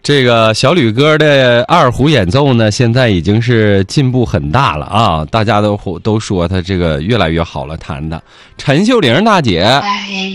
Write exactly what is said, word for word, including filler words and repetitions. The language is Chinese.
这个小吕歌的二胡演奏呢，现在已经是进步很大了啊！大家都都说他这个越来越好了，弹的。陈秀玲大姐， 哎